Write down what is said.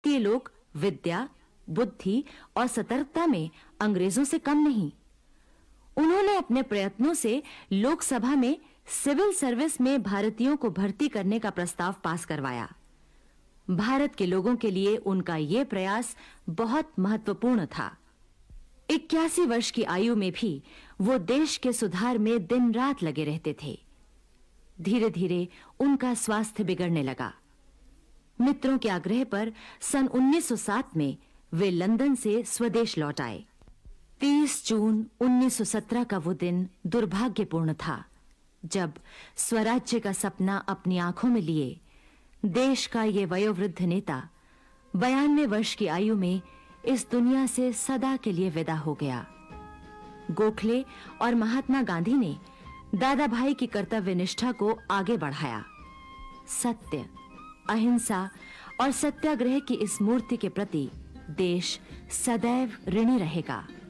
ये लोग विद्या, बुद्धि और सतर्कता में अंग्रेजों से कम नहीं। उन्होंने अपने प्रयत्नों से लोकसभा में सिविल सर्विस में भारतीयों को भर्ती करने का प्रस्ताव पास करवाया। भारत के लोगों के लिए उनका यह प्रयास बहुत महत्वपूर्ण था। 81 वर्ष की आयु में भी वो देश के सुधार में दिन रात लगे रहते थे। धीरे-धीरे उनका स्वास्थ्य बिगड़ने लगा। मित्रों के आग्रह पर सन 1907 में वे लंदन से स्वदेश लौट आए। 30 जून 1917 का वो दिन दुर्भाग्यपूर्ण था, जब स्वराज्य का सपना अपनी आंखों में लिए देश का ये वयोवृद्ध नेता 92 वर्ष की आयु में इस दुनिया से सदा के लिए विदा हो गया। गोखले और महात्मा गांधी ने दादा भाई की कर्तव्य निष्ठा को आगे बढ़ाया। सत्य, अहिंसा और सत्याग्रह की इस मूर्ति के प्रति देश सदैव ऋणी रहेगा।